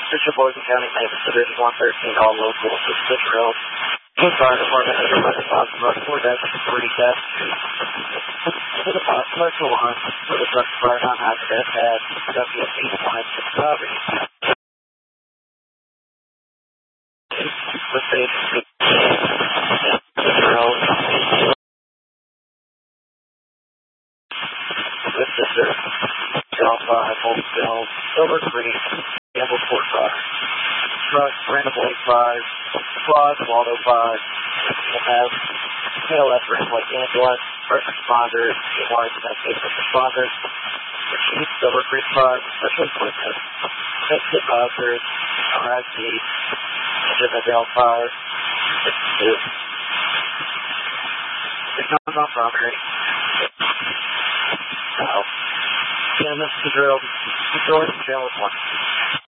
Bishop Boise County Maintenance Division 113, all local assistant drills. Fire Department, everybody, Road 4-3 test. For the commercial line, for the truck fire non-hazardous at WC-5 Discovery. The state drills. With sister, Alpha, Hold Still, Silver Creek, Gamble Fort Rock. Truck, Random 85, Quad, Waldo 5, have KLS, Random Ambulance, first responders, wide domestic first responders, Silver Creek 5, special equipment, exit buzzers, RIC, Jimmy 5, 62. It's not on property. So, 10 minutes to drill, George, channel 1.